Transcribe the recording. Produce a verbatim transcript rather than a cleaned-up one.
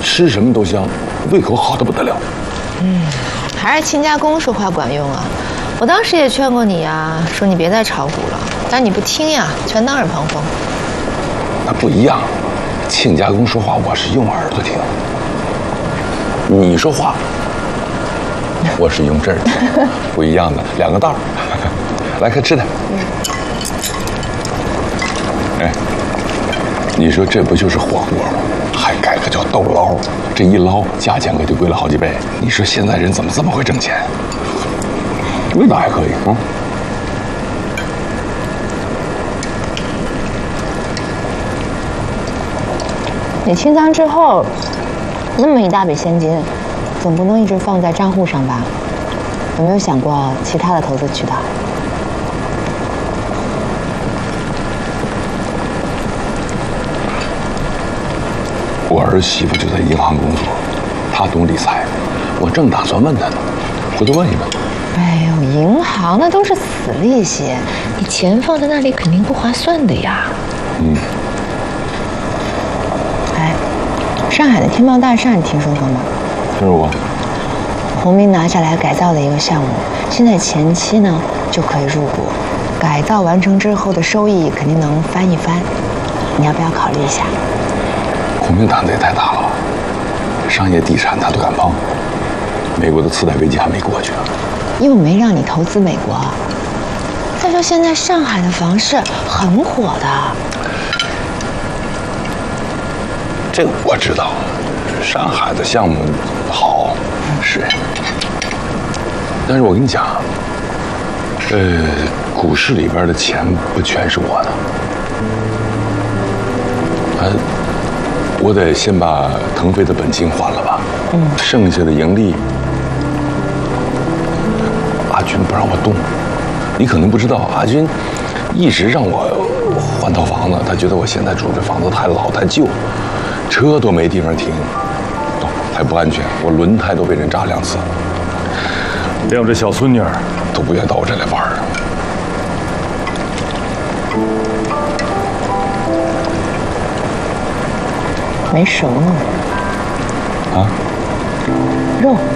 吃什么都香，胃口好得不得了。 嗯，还是亲家公说话管用啊！我当时也劝过你呀，说你别再炒股了，但你不听呀，全当耳旁风。 那不一样，亲家公说话我是用耳朵听，你说话我是用这儿听，不一样的，两个道儿。来，快吃点。哎，你说这不就是火锅吗？还改个叫豆捞，这一捞价钱可就贵了好几倍。你说现在人怎么这么会挣钱？味道还可以啊。 你清仓之后，那么一大笔现金，总不能一直放在账户上吧？有没有想过其他的投资渠道？ 我儿媳妇就在银行工作，她懂理财，我正打算问她呢，回头问一问。 哎呦，银行那都是死利息，你钱放在那里肯定不划算的呀。 嗯。 哎，上海的天茂大厦你听说过吗？ 听说过。 鸿明拿下来改造的一个项目，现在前期呢就可以入股，改造完成之后的收益肯定能翻一番，你要不要考虑一下？ 鸿明胆子也太大了，商业地产他都敢碰。美国的次贷危机还没过去呢， 又没让你投资美国。再说现在上海的房市很火的。 这个我知道，上海的项目好是，但是我跟你讲，呃，股市里边的钱不全是我的，呃。我得先把腾飞的本金还了吧，嗯，剩下的盈利，阿军不让我动。你可能不知道，阿军一直让我换套房子，他觉得我现在住这房子太老太旧，车都没地方停，还不安全，我轮胎都被人扎两次，连我这小孙女儿都不愿到我这来玩儿。 没熟呢。 啊？ 肉。